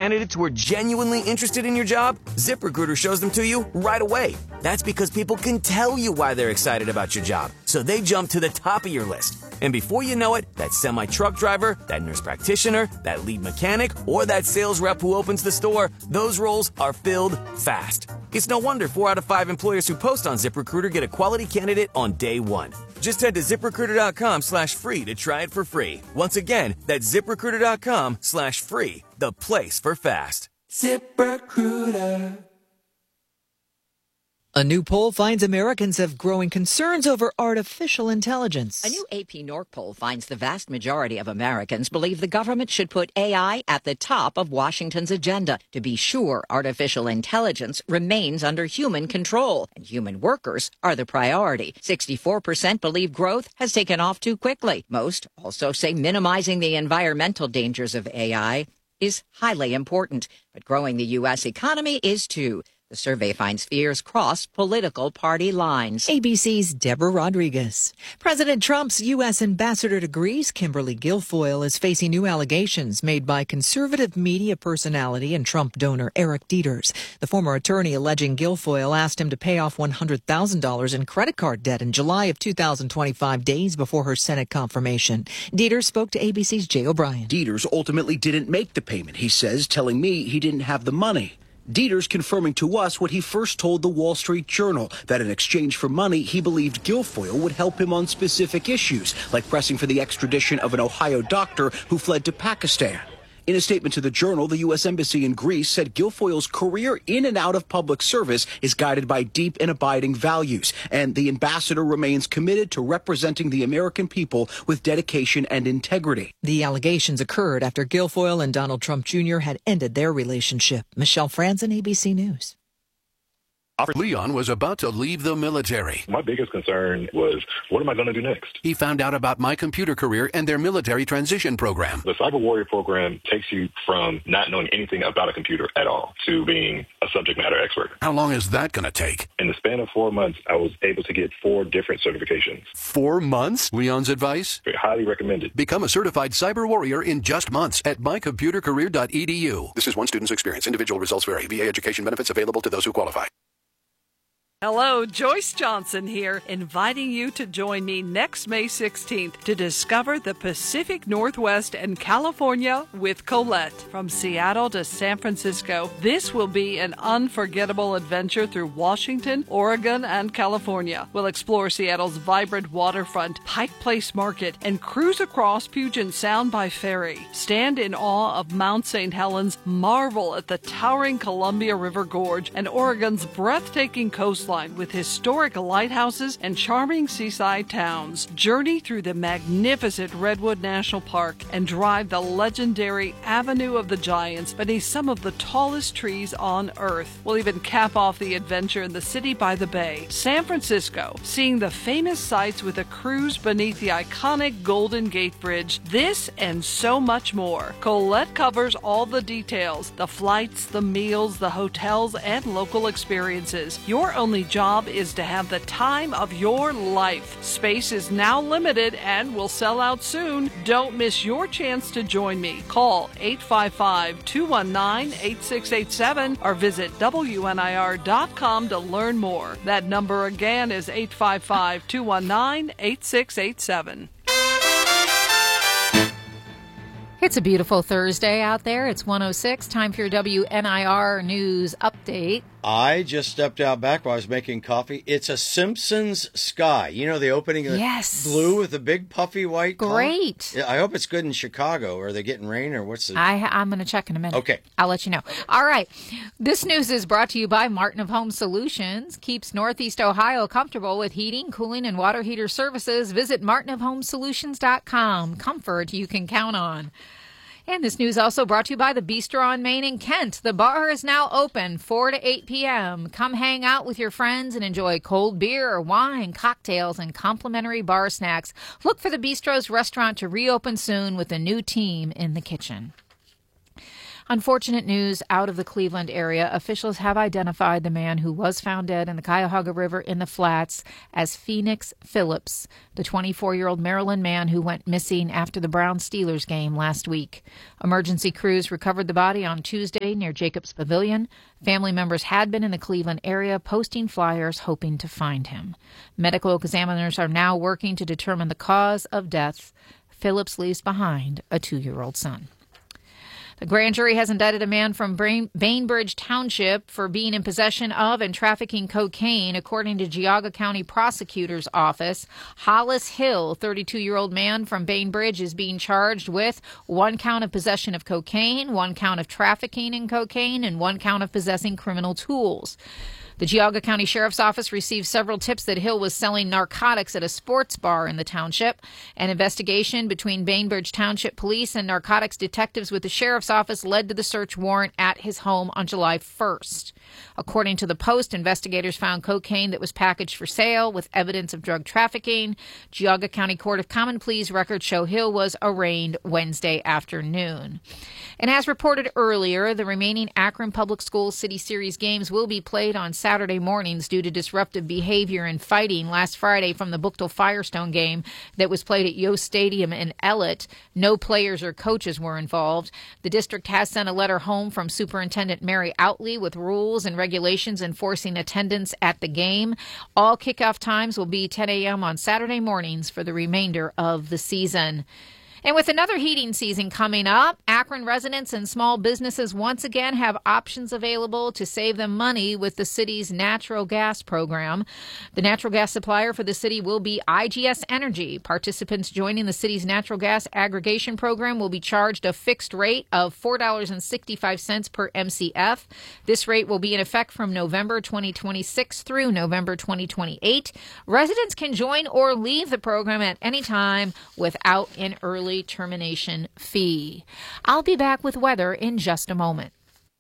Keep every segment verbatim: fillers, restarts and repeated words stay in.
candidates who are genuinely interested in your job? ZipRecruiter shows them to you right away. That's because people can tell you why they're excited about your job, so they jump to the top of your list. And before you know it, that semi-truck driver, that nurse practitioner, that lead mechanic, or that sales rep who opens the store, those roles are filled fast. It's no wonder four out of five employers who post on ZipRecruiter get a quality candidate on day one. Just head to ZipRecruiter.com slash free to try it for free. Once again, that's ZipRecruiter.com slash free, the place for fast. ZipRecruiter. A new poll finds Americans have growing concerns over artificial intelligence. A new A P Norc poll finds the vast majority of Americans believe the government should put A I at the top of Washington's agenda to be sure artificial intelligence remains under human control, and human workers are the priority. sixty-four percent believe growth has taken off too quickly. Most also say minimizing the environmental dangers of A I is highly important, but growing the U S economy is too. The survey finds fears cross political party lines. A B C's Deborah Rodriguez. President Trump's U S ambassador to Greece, Kimberly Guilfoyle, is facing new allegations made by conservative media personality and Trump donor Eric Dieters. The former attorney alleging Guilfoyle asked him to pay off one hundred thousand dollars in credit card debt in July of two thousand twenty-five, days before her Senate confirmation. Dieters spoke to A B C's Jay O'Brien. Dieters ultimately didn't make the payment, he says, telling me he didn't have the money. Dieters confirming to us what he first told the Wall Street Journal, that in exchange for money, he believed Guilfoyle would help him on specific issues, like pressing for the extradition of an Ohio doctor who fled to Pakistan. In a statement to the Journal, the U S Embassy in Greece said Guilfoyle's career in and out of public service is guided by deep and abiding values, and the ambassador remains committed to representing the American people with dedication and integrity. The allegations occurred after Guilfoyle and Donald Trump Junior had ended their relationship. Michelle Franzen, A B C News. Leon was about to leave the military. My biggest concern was, what am I going to do next? He found out about My Computer Career and their military transition program. The Cyber Warrior program takes you from not knowing anything about a computer at all to being a subject matter expert. How long is that going to take? In the span of four months, I was able to get four different certifications. Four months? Leon's advice? Highly recommended. Become a certified cyber warrior in just months at my computer career dot e d u. This is one student's experience. Individual results vary. V A education benefits available to those who qualify. Hello, Joyce Johnson here, inviting you to join me next May sixteenth to discover the Pacific Northwest and California with Colette. From Seattle to San Francisco, this will be an unforgettable adventure through Washington, Oregon, and California. We'll explore Seattle's vibrant waterfront, Pike Place Market, and cruise across Puget Sound by ferry. Stand in awe of Mount Saint Helens, marvel at the towering Columbia River Gorge, and Oregon's breathtaking coastline with historic lighthouses and charming seaside towns. Journey through the magnificent Redwood National Park and drive the legendary Avenue of the Giants beneath some of the tallest trees on Earth. We'll even cap off the adventure in the city by the bay, San Francisco, seeing the famous sights with a cruise beneath the iconic Golden Gate Bridge. This and so much more. Colette covers all the details, the flights, the meals, the hotels, and local experiences. Your only job is to have the time of your life. Space is now limited and will sell out soon. Don't miss your chance to join me. Call eight five five, two one nine, eight six eight seven or visit W N I R dot com to learn more. That number again is eight five five, two one nine, eight six eight seven. It's a beautiful Thursday out there. It's one oh six. Time for your W N I R News Update. I just stepped out back while I was making coffee. It's a Simpsons sky. You know, the opening of yes. blue with the big puffy white Great. Cloud? I hope it's good in Chicago. Are they getting rain or what's the... I, I'm going to check in a minute. Okay. I'll let you know. All right. This news is brought to you by Martin of Home Solutions. Keeps Northeast Ohio comfortable with heating, cooling, and water heater services. Visit martin of home solutions dot com. Comfort you can count on. And this news also brought to you by the Bistro on Main in Kent. The bar is now open four to eight p.m. Come hang out with your friends and enjoy cold beer, wine, cocktails, and complimentary bar snacks. Look for the Bistro's restaurant to reopen soon with a new team in the kitchen. Unfortunate news out of the Cleveland area. Officials have identified the man who was found dead in the Cuyahoga River in the Flats as Phoenix Phillips, the twenty-four-year-old Maryland man who went missing after the Browns-Steelers game last week. Emergency crews recovered the body on Tuesday near Jacobs Pavilion. Family members had been in the Cleveland area posting flyers hoping to find him. Medical examiners are now working to determine the cause of death. Phillips leaves behind a two-year-old son. The grand jury has indicted a man from Bainbridge Township for being in possession of and trafficking cocaine, according to Geauga County Prosecutor's Office. Hollis Hill, thirty-two-year-old man from Bainbridge, is being charged with one count of possession of cocaine, one count of trafficking in cocaine, and one count of possessing criminal tools. The Geauga County Sheriff's Office received several tips that Hill was selling narcotics at a sports bar in the township. An investigation between Bainbridge Township Police and narcotics detectives with the Sheriff's Office led to the search warrant at his home on July first. According to the Post, investigators found cocaine that was packaged for sale with evidence of drug trafficking. Geauga County Court of Common Pleas records show Hill was arraigned Wednesday afternoon. And as reported earlier, the remaining Akron Public Schools City Series games will be played on Saturday mornings due to disruptive behavior and fighting last Friday from the Buchtel Firestone game that was played at Yost Stadium in Ellet. No players or coaches were involved. The district has sent a letter home from Superintendent Mary Outley with rules and regulations enforcing attendance at the game. All kickoff times will be ten a.m. on Saturday mornings for the remainder of the season. And with another heating season coming up, Akron residents and small businesses once again have options available to save them money with the city's natural gas program. The natural gas supplier for the city will be I G S Energy. Participants joining the city's natural gas aggregation program will be charged a fixed rate of four dollars and sixty-five cents per M C F. This rate will be in effect from November twenty twenty-six through November twenty twenty-eight. Residents can join or leave the program at any time without an early termination fee. I'll be back with weather in just a moment.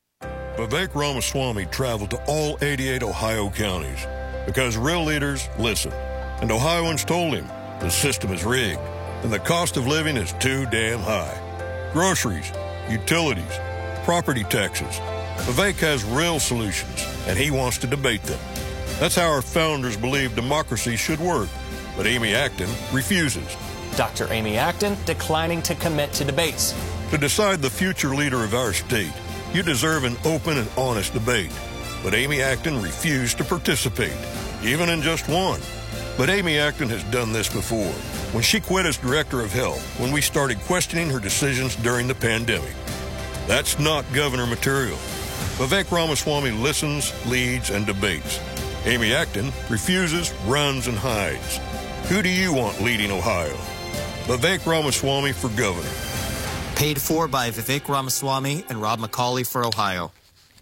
Vivek Ramaswamy traveled to all eighty-eight Ohio counties because real leaders listen. And Ohioans told him the system is rigged and the cost of living is too damn high. Groceries, utilities, property taxes. Vivek has real solutions and he wants to debate them. That's how our founders believed democracy should work. But Amy Acton refuses. Doctor Amy Acton declining to commit to debates. To decide the future leader of our state, you deserve an open and honest debate. But Amy Acton refused to participate, even in just one. But Amy Acton has done this before, when she quit as director of health, when we started questioning her decisions during the pandemic. That's not governor material. Vivek Ramaswamy listens, leads, and debates. Amy Acton refuses, runs, and hides. Who do you want leading Ohio? Vivek Ramaswamy for governor. Paid for by Vivek Ramaswamy and Rob McCauley for Ohio.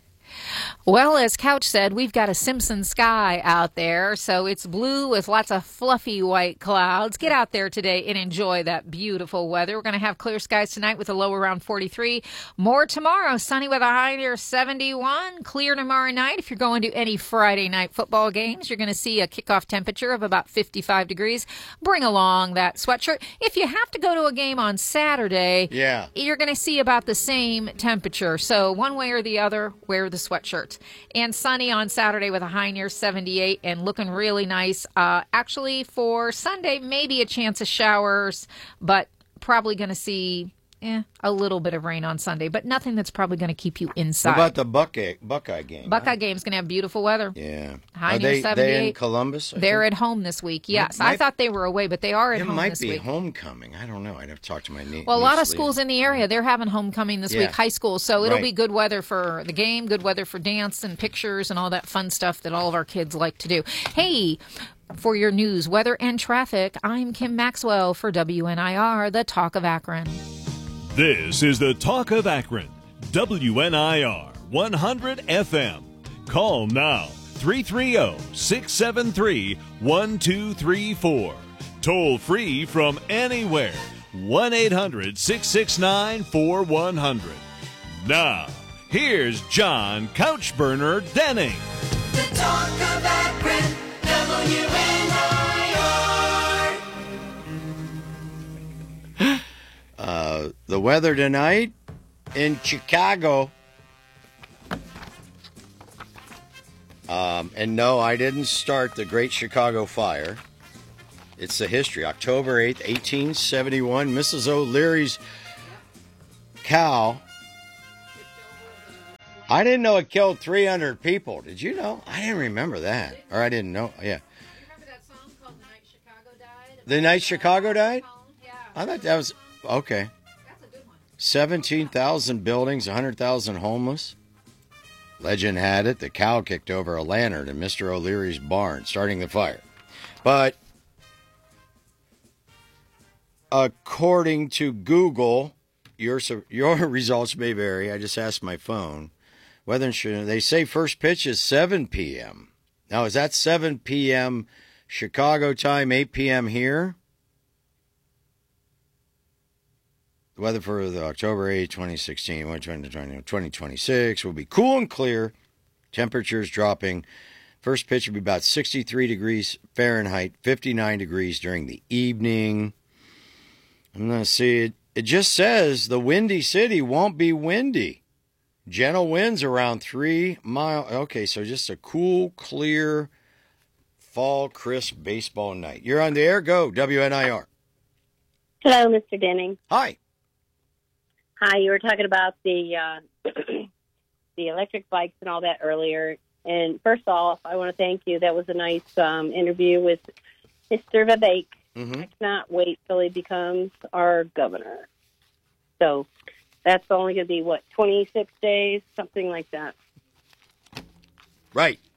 Well, as Couch said, we've got a Simpson sky out there, so it's blue with lots of fluffy white clouds. Get out there today and enjoy that beautiful weather. We're going to have clear skies tonight with a low around forty-three. More tomorrow, sunny with a high near seventy-one. Clear tomorrow night. If you're going to any Friday night football games, you're going to see a kickoff temperature of about fifty-five degrees. Bring along that sweatshirt. If you have to go to a game on Saturday, yeah. you're going to see about the same temperature. So one way or the other, wear the sweatshirt. And sunny on Saturday with a high near seventy-eight and looking really nice. Uh, actually, for Sunday, maybe a chance of showers, but probably going to see eh, a little bit of rain on Sunday, but nothing that's probably going to keep you inside. What about the Buckeye, Buckeye game? Buckeye huh? game's going to have beautiful weather. Yeah. High are near they, seventy-eight. they in Columbus? I They're think? at home this week, yes. Might, I thought they were away, but they are at it home might this be week. homecoming. I don't know. I'd have to talk to my niece. Well, a lot of schools in the area, they're having homecoming this Yeah. week, high school, so it'll Right. be good weather for the game, good weather for dance and pictures and all that fun stuff that all of our kids like to do. Hey, for your news, weather, and traffic, I'm Kim Maxwell for W N I R, the Talk of Akron. This is the Talk of Akron, W N I R one hundred F M. Call now, three three zero, six seven three, one two three four. Toll free from anywhere, one eight hundred, six six nine, four one zero zero. Now, here's John Couchburner Denning. The Talk of Akron, W N I R. Uh, the weather tonight, in Chicago. Um, and no, I didn't start the Great Chicago Fire. It's the history. October eighth, eighteen seventy-one, Missus O'Leary's cow. I didn't know it killed three hundred people. Did you know? I didn't remember that. Or I didn't know. Yeah. Remember that song called The Night Chicago Died? The Night Chicago Died? Yeah. I thought that was... Okay. That's a good one. seventeen thousand buildings, one hundred thousand homeless. Legend had it the cow kicked over a lantern in Mister O'Leary's barn, starting the fire. But according to Google, your your results may vary. I just asked my phone. Whether they say first pitch is seven p.m. Now, is that seven p.m. Chicago time, eight p.m. here? The weather for the October eighth, twenty sixteen, twenty twenty-six will be cool and clear. Temperatures dropping. First pitch will be about sixty-three degrees Fahrenheit, fifty-nine degrees during the evening. I'm going to see it. It just says the Windy City won't be windy. Gentle winds around three miles. Okay, so just a cool, clear, fall, crisp baseball night. You're on the air. Go, W N I R. Hello, Mister Denning. Hi. Hi, you were talking about the uh, the electric bikes and all that earlier. And first off, I want to thank you. That was a nice um, interview with Mister Vivek. Mm-hmm. I cannot wait till he becomes our governor. So that's only going to be, what, twenty-six days? Something like that. Right.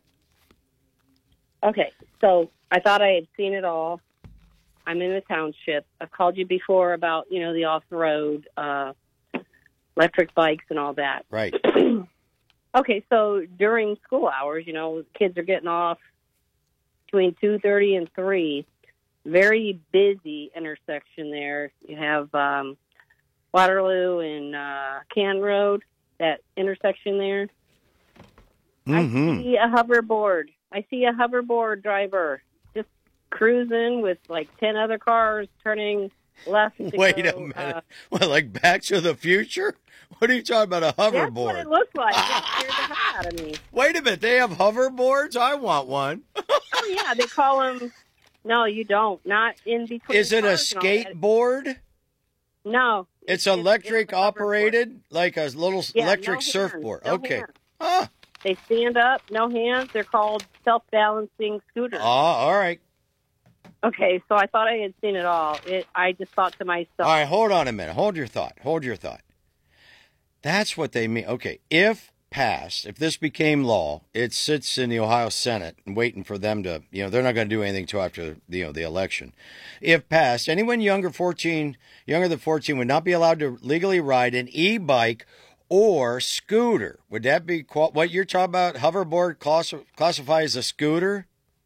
Okay, so I thought I had seen it all. I'm in the township. I've called you before about, you know, the off-road uh, electric bikes and all that. Right. Okay, so during school hours, you know, kids are getting off between two thirty and three. Very busy intersection there. You have um, Waterloo and uh, Can Road, that intersection there. Mm-hmm. I see a hoverboard. I see a hoverboard driver just cruising with like ten other cars turning left. To Wait go, a minute. Uh, What, like Back to the Future? What are you talking about, a that's hoverboard? what it looks like. It scared the hell out of me. Wait a minute, they have hoverboards? I want one. Oh, yeah, they call them... No, you don't. Not in between. Is it a cars and all that. skateboard? No. It's electric operated, like a little Yeah, electric no hands, surfboard. no Okay. hands. Ah. They stand up, no hands. They're called self-balancing scooters. Ah, all right. Okay, so I thought I had seen it all. It, I just thought to myself... All right, hold on a minute. Hold your thought. Hold your thought. That's what they mean. Okay, if passed, if this became law, it sits in the Ohio Senate and waiting for them to, you know, they're not going to do anything till after, you know, the election. If passed, anyone younger fourteen, younger than fourteen would not be allowed to legally ride an e-bike or scooter. Would that be qual- what you're talking about? Hoverboard class- classify as a scooter?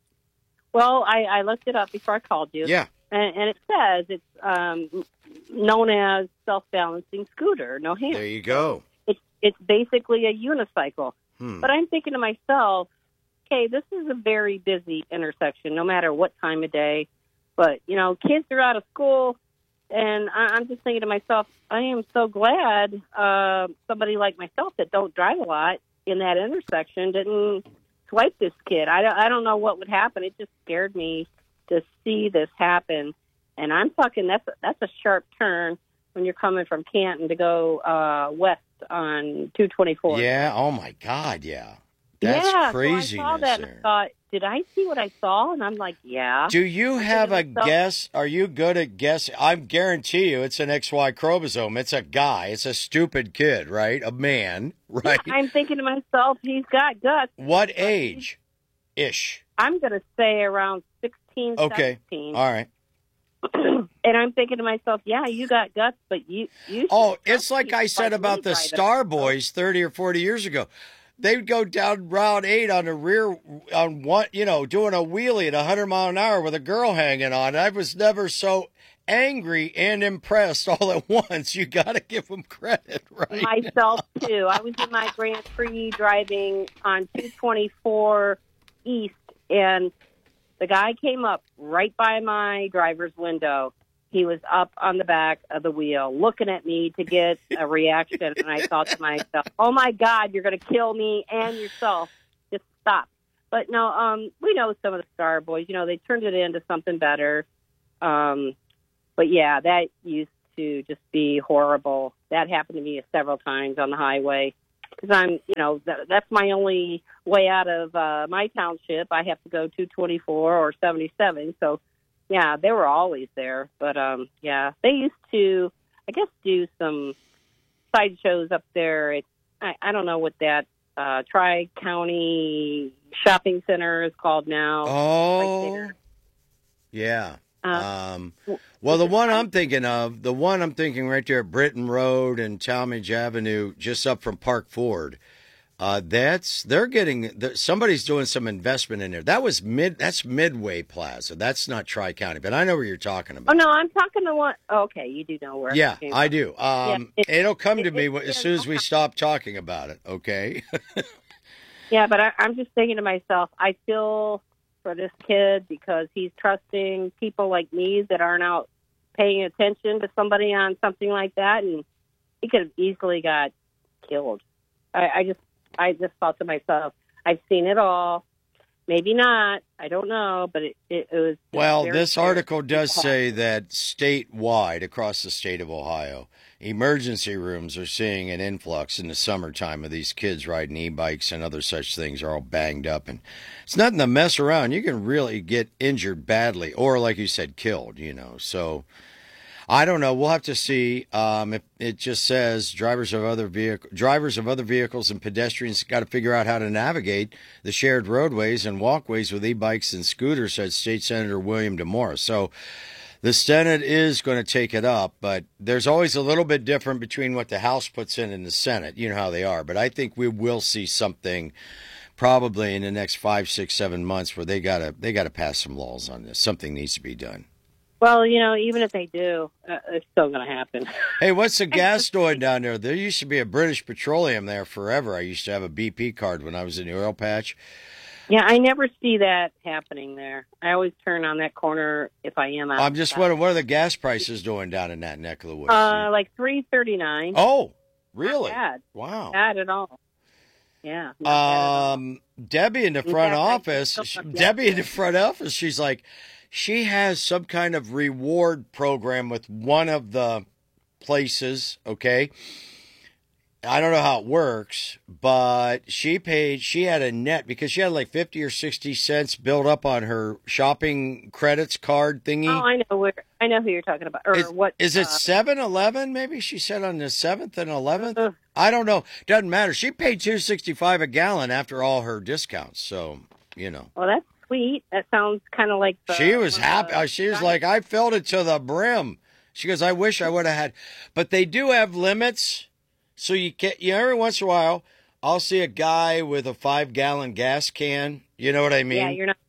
Well, I, I looked it up before I called you. Yeah. And, and it says it's um, known as self-balancing scooter, no hands. There you go. It's it's basically a unicycle. Hmm. But I'm thinking to myself, okay, this is a very busy intersection, no matter what time of day. But, you know, kids are out of school, and I, I'm just thinking to myself, I am so glad uh, somebody like myself that don't drive a lot in that intersection didn't swipe this kid. I don't, I don't know what would happen. It just scared me to see this happen. And I'm talking, that's a, that's a sharp turn when you're coming from Canton to go uh, west on two twenty-four. Yeah, oh my God, yeah. That's yeah, craziness so I saw that there. and I thought, did I see what I saw? And I'm like, yeah. Do you have a myself- guess? Are you good at guessing? I guarantee you it's an X Y chromosome. It's a guy. It's a stupid kid, right? A man, right? Yeah, I'm thinking to myself, he's got guts. What age? Ish. I'm going to say around sixteen, Okay. seventeen. All right. And I'm thinking to myself, yeah, you got guts, but you... you Oh, should it's like I said like about me the driving. Star Boys thirty or forty years ago. They would go down Route eight on the rear, on one, you know, doing a wheelie at one hundred mile an hour with a girl hanging on. I was never so angry and impressed all at once. You got to give them credit, right? Myself, too. I was in my Grand Prix driving on two twenty-four East, and the guy came up right by my driver's window. he was up on the back of the wheel looking at me to get a reaction. And I thought to myself, oh, my God, you're going to kill me and yourself. Just stop. But no, um, we know some of the Star Boys, you know, they turned it into something better. Um, but, yeah, that used to just be horrible. That happened to me several times on the highway. Because I'm, you know, th- that's my only way out of uh, my township. I have to go two twenty-four or seventy-seven. So, yeah, they were always there. But, um, yeah, they used to, I guess, do some sideshows up there. It, I, I don't know what that uh, Tri-County Shopping Center is called now. Oh, yeah. Uh, Um, well, the one I'm thinking of, the one I'm thinking right there at Britton Road and Talmadge Avenue, just up from Park Ford. Uh, that's they're getting somebody's doing some investment in there. That was mid. That's Midway Plaza. That's not Tri County, but I know where you're talking oh, about. no, I'm talking to one. Oh, okay, you do know where. Yeah, I'm I do. Um, Yeah, it- it'll come to it- me it- as soon as we stop talking about it. Okay. Yeah, but I, I'm just thinking to myself, I feel for this kid because he's trusting people like me that aren't out paying attention to somebody on something like that, and he could have easily got killed. I, I just, I just thought to myself, I've seen it all. Maybe not. I don't know, but it, it, it was. Well, very this scary. article does say that statewide, across the state of Ohio, emergency rooms are seeing an influx in the summertime of these kids riding e-bikes and other such things are all banged up. And it's nothing to mess around. You can really get injured badly or, like you said, killed, you know. So I don't know. We'll have to see. Um, if it just says drivers of other vehicle, drivers of other vehicles and pedestrians got to figure out how to navigate the shared roadways and walkways with e-bikes and scooters, said State Senator William DeMora. So the Senate is going to take it up, but there's always a little bit different between what the House puts in and the Senate. You know how they are. But I think we will see something probably in the next five, six, seven months where they gotta they gotta pass some laws on this. Something needs to be done. Well, you know, even if they do, uh, it's still going to happen. Hey, what's the gas doing down there? There used to be a British Petroleum there forever. I used to have a B P card when I was in the oil patch. Yeah, I never see that happening there. I always turn on that corner if I am out. I'm just wondering, what are the gas prices doing down in that neck of the woods? Uh, like three thirty nine. Oh, really? Not bad. Wow. Not bad at all. Yeah. not bad at all. Um, Debbie in the In front fact, I office, still she- have gas Debbie in the there. front office, she's like, she has some kind of reward program with one of the places, okay? I don't know how it works, but she paid, she had a net because she had like fifty or sixty cents built up on her shopping credits card thingy. Oh, I know where. I know who you're talking about, or Is, what? is it uh, seven eleven? Maybe she said on the seventh and eleventh. I don't know. Doesn't matter. She paid two sixty five a gallon after all her discounts. So you know, Well, that's sweet. That sounds kind of like. The, she was one of happy. the Uh, She was guys- like, I filled it to the brim. She goes, I wish I would have had, but they do have limits. So you can, you know, every once in a while, I'll see a guy with a five gallon gas can. You know what I mean? Yeah, you're not.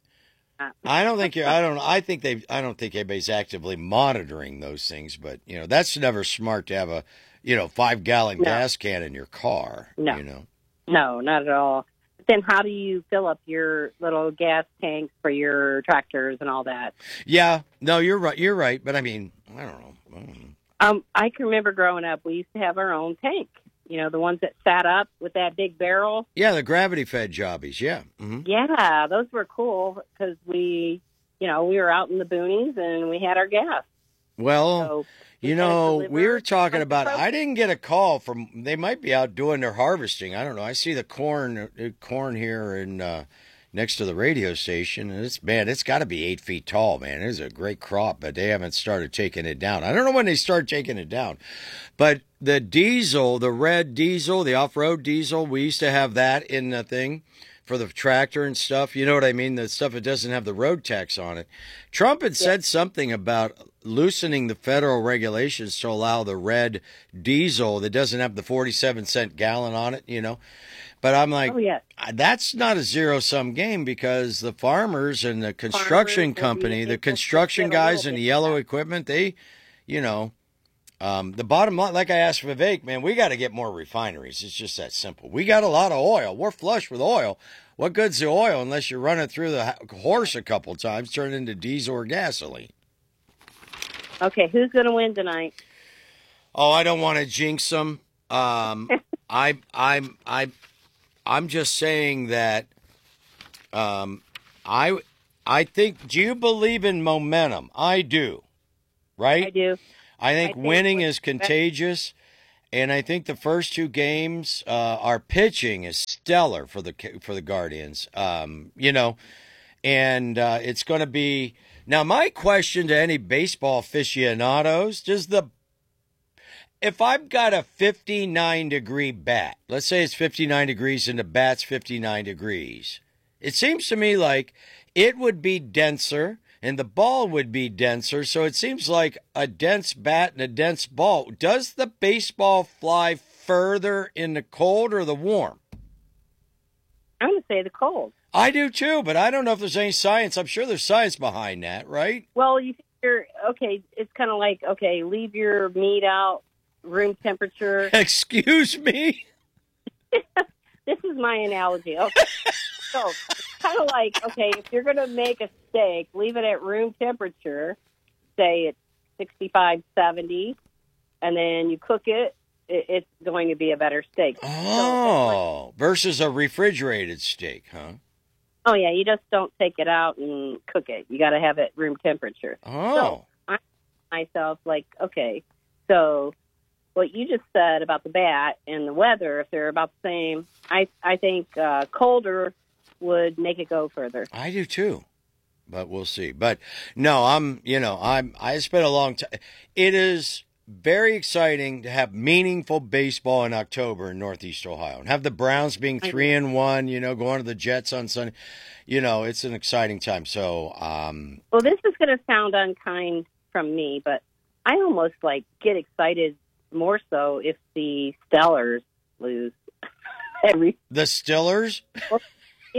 I don't think you're, I don't I think they, I don't think anybody's actively monitoring those things, but you know, that's never smart to have a, you know, five gallon No. gas can in your car. No. You know? No, not at all. But then, how do you fill up your little gas tanks for your tractors and all that? Yeah. No, you're right. You're right. But I mean, I don't know. I don't know. Um, I can remember growing up, we used to have our own tank. You know, the ones that sat up with that big barrel. Yeah. The gravity fed jobbies. Yeah. hmm Yeah, those were cool because we, you know, we were out in the boonies and we had our gas. Well, So you had to know, deliver we were talking like about, the I didn't get a call from, they might be out doing their harvesting. I don't know. I see the corn, uh, corn here in, uh, next to the radio station. And it's, man, it's got to be eight feet tall, man. It's a great crop, but they haven't started taking it down. I don't know when they start taking it down, but the diesel, the red diesel, the off-road diesel, we used to have that in the thing for the tractor and stuff. You know what I mean? The stuff that doesn't have the road tax on it. Trump had said something about loosening the federal regulations to allow the red diesel that doesn't have the forty-seven cent gallon on it, you know. But I'm like, Oh, yes. that's not a zero-sum game because the farmers and the construction will be company, the able to construction get a little guys and the bit yellow back. equipment, they, you know, um, the bottom line, like I asked Vivek, man, we got to get more refineries. It's just that simple. We got a lot of oil. We're flush with oil. What good's the oil unless you run it through the ho- horse a couple times, turn it into diesel or gasoline? Okay, who's going to win tonight? Oh, I don't want to jinx them. Um, I, I'm, I, I'm just saying that. Um, I, I think. Do you believe in momentum? I do. Right? I do. I think, I think winning what- is contagious, and I think the first two games, uh, our pitching is stellar for the for the Guardians. Um, you know, and uh, it's going to be now. My question to any baseball aficionados: Does the if I've got a fifty-nine degree bat, let's say it's fifty-nine degrees and the bat's fifty-nine degrees, it seems to me like it would be denser and the ball would be denser. So it seems like a dense bat and a dense ball. Does the baseball fly further in the cold or the warm? I'm going to say the cold. I do too, but I don't know if there's any science. I'm sure there's science behind that, right? Well, you figure, okay, it's kind of like, okay, leave your meat out, room temperature. Excuse me? This is my analogy. Okay. So it's kind of like, okay, if you're going to make a steak, leave it at room temperature, say it's sixty-five, seventy, and then you cook it, it it's going to be a better steak. Oh, versus a refrigerated steak, huh? Oh, yeah, you just don't take it out and cook it. You got to have it room temperature. Oh. So I myself, like, okay, so what you just said about the bat and the weather, if they're about the same, I, I think uh, colder would make it go further. I do too, but we'll see. But no, I'm, you know, I'm, I spent a long time. It is very exciting to have meaningful baseball in October in Northeast Ohio and have the Browns being three and one, you know, going to the Jets on Sunday. You know, it's an exciting time. So, um, Well, this is going to sound unkind from me, but I almost like get excited more so if the Stellars lose. Every the Stillers? Yeah.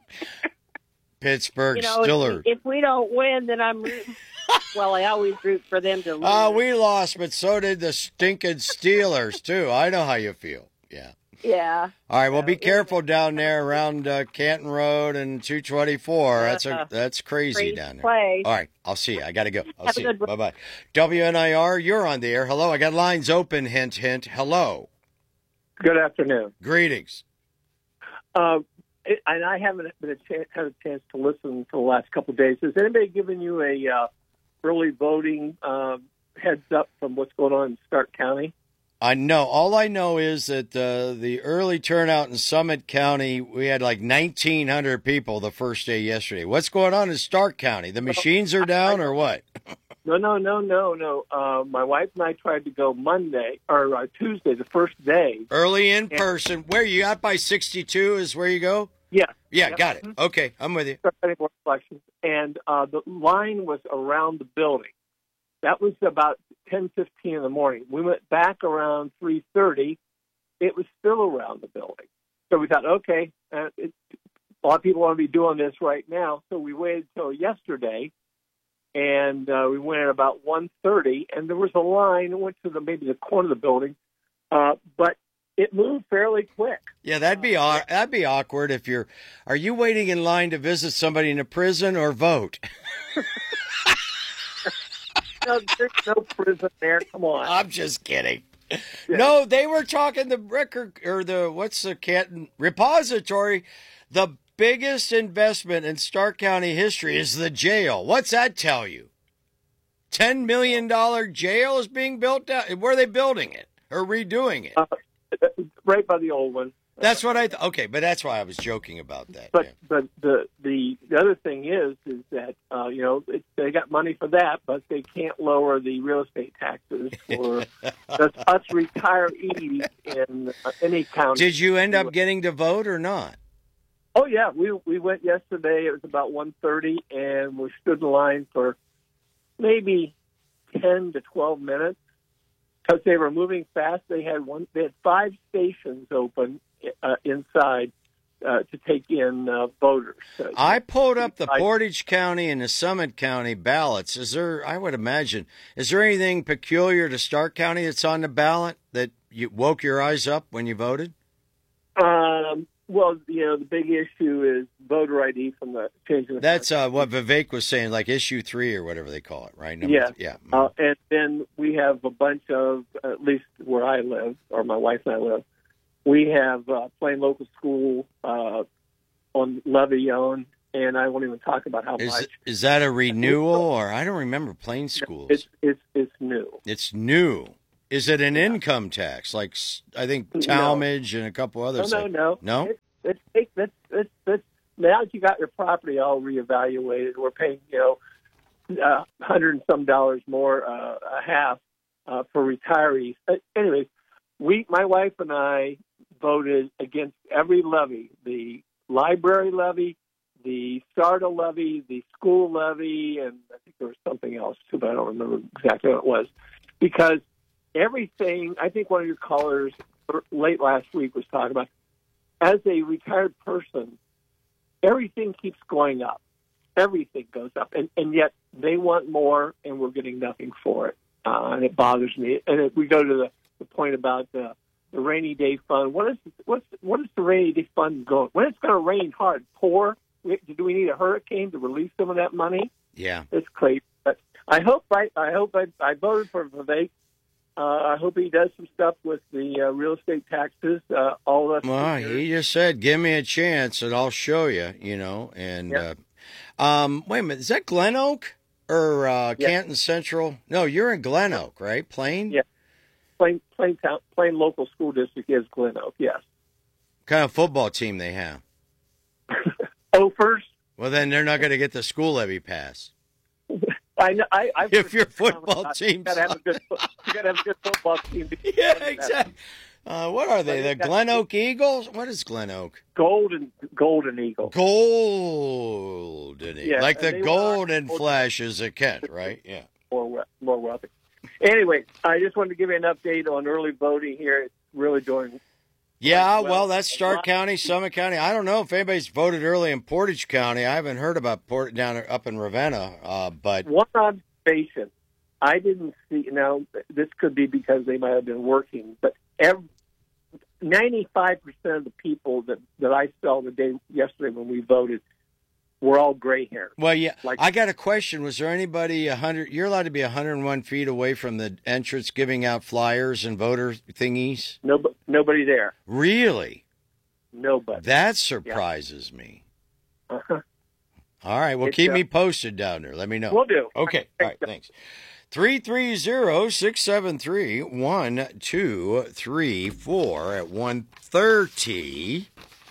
Pittsburgh You know, Stillers. if we, if we don't win, then I'm rooting. Well, I always root for them to lose. Oh, we lost, but so did the stinking Steelers, too. I know how you feel. Yeah. Yeah. All right, well, be careful down there around uh, Canton Road and two twenty-four. That's a, that's crazy, Crazy down there. place. All right, I'll see you. I got to go. I'll Have a see you. good one. Bye-bye. W N I R, you're on the air. Hello, I got lines open, hint, hint. Hello. Good afternoon. Greetings. Uh, it, and I haven't been a chance, had a chance to listen for the last couple of days. Has anybody given you a uh, early voting uh, heads up from what's going on in Stark County? I know. All I know is that uh, the early turnout in Summit County, we had like nineteen hundred people the first day yesterday. What's going on in Stark County? The machines are down or what? No, no, no, no, no. Uh, my wife and I tried to go Monday or uh, Tuesday, the first day. Early in person. Where you out by sixty-two is where you go? Yeah. Yeah, Yep. got it. Okay, I'm with you. Stark County Board of Elections. And uh, the line was around the building. That was about ten fifteen in the morning. We went back around three thirty. It was still around the building. So we thought, okay, uh, it, a lot of people want to be doing this right now. So we waited till yesterday, and uh, we went at about one thirty, and there was a line that went to the maybe the corner of the building, uh, but it moved fairly quick. Yeah, that'd be aw- that'd be awkward if you're. Are you waiting in line to visit somebody in a prison or vote? No, there's no prison there. Come on. I'm just kidding. No, they were talking the record or the what's the Canton repository. The biggest investment in Stark County history is the jail. What's that tell you? Ten million dollar jail is being built down. Where are they building it or redoing it? Uh, right by the old one. That's what I th- okay, but that's why I was joking about that. But yeah. but the, the the other thing is is that uh, you know it, they got money for that, but they can't lower the real estate taxes for us, us retirees in uh, any county. Did you end up getting to vote or not? Oh yeah, we we went yesterday. It was about one thirty, and we stood in line for maybe ten to twelve minutes because they were moving fast. They had one. They had five stations open uh, inside uh, to take in uh, voters. Uh, I pulled up the Portage County and the Summit County ballots. Is there? I would imagine. Is there anything peculiar to Stark County that's on the ballot that you woke your eyes up when you voted? Um, Well, you know, the big issue is voter I D from the changing. The That's uh, what Vivek was saying, like issue three or whatever they call it, right? Number yeah, th- yeah. Uh, and then we have a bunch of, at least where I live, or my wife and I live, we have uh, Plain Local School uh, on Levion, and I won't even talk about how Is much. it, is that a renewal, or I don't remember Plain Schools? It's it's it's new. It's new. Is it an income tax, like s- I think Talmadge and a couple others? No, no, like- no. No? It's, it's, it's, it's, it's, it's, now that you got your property all reevaluated, we're paying, you know, a hundred and some dollars more uh, a half uh, for retirees. Uh, anyways, we, my wife and I voted against every levy, the library levy, the SARTA levy, the school levy, and I think there was something else too, but I don't remember exactly what it was, because everything, I think one of your callers late last week was talking about, as a retired person, everything keeps going up. Everything goes up. And, and yet they want more, and we're getting nothing for it. Uh, and it bothers me. And if we go to the, the point about the, the rainy day fund, what is, what's, what is the rainy day fund going? When it's going to rain hard, pour, we, do we need a hurricane to release some of that money? Yeah. It's crazy. But I hope I, I hope I, I voted for Vivek. Uh, I hope he does some stuff with the uh, real estate taxes. Uh, all of us. Well, he just said, "Give me a chance, and I'll show you." You know, and Yeah. uh, um, wait a minute, is that Glen Oak or uh, Yeah. Canton Central? No, you're in Glen Oak, right? Plain. Yeah. Plain, plain, town, plain local school district is Glen Oak. Yes. What kind of football team they have? Ophers. Well, then they're not going to get the school levy pass. I know. I, I've If heard your some football about- team you gotta have a good. fo- You got to have a good football team. To Yeah, exactly. Uh, what are they? The Glen Oak Eagles? What is Glen Oak? Golden, Golden Eagle. Golden Eagle. Yeah, like and the they were golden on- flashes of Kent, right? Yeah. More, we- more wealthy. Anyway, I just wanted to give you an update on early voting here. It's really doing. Yeah, Well, well, that's Stark County, Summit County. I don't know if anybody's voted early in Portage County. I haven't heard about Port down there, up in Ravenna, uh, but One observation, I didn't see. Now, this could be because they might have been working, but every, ninety-five percent of the people that, that I saw the day yesterday when we voted were all gray haired. well, yeah. Like- I got a question. Was there anybody a hundred? You're allowed to be a hundred and one feet away from the entrance, giving out flyers and voter thingies. No, nobody there. Really? Nobody. That surprises me. Uh-huh. All right. Well, It's, keep uh, me posted down there. Let me know. Will do. Okay. All right. Thanks. three three zero, six seven three, one two three four at one thirty.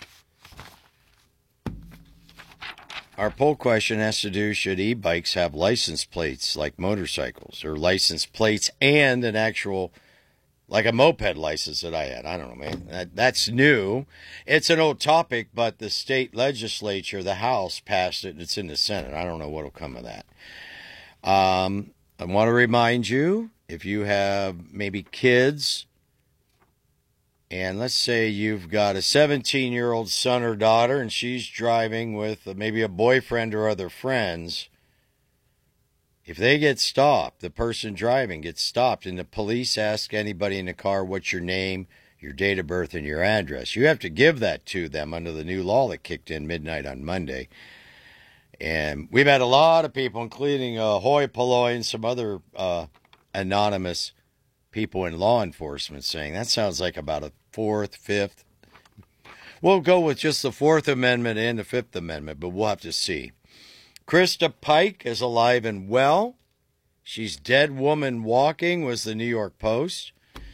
Our poll question has to do, should e-bikes have license plates like motorcycles, or license plates and an actual, like a moped license that I had? I don't know, man. That, that's new. It's an old topic, but the state legislature, the House, passed it, and it's in the Senate. I don't know what will come of that. Um, I want to remind you, if you have maybe kids, and let's say you've got a seventeen-year-old son or daughter, and she's driving with maybe a boyfriend or other friends, if they get stopped, the person driving gets stopped, and the police ask anybody in the car, what's your name, your date of birth, and your address, you have to give that to them under the new law that kicked in midnight on Monday. And we've had a lot of people, including uh, hoi polloi and some other uh, anonymous people in law enforcement, saying that sounds like about a fourth, fifth. We'll go with just the Fourth Amendment and the Fifth Amendment, but we'll have to see. Krista Pike is alive and well. She's dead woman walking, was the New York Post.